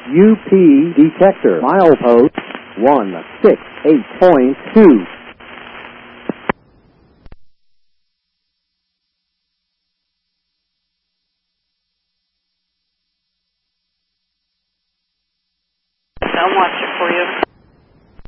UP detector. Milepost 168.2. I'll watch it for you.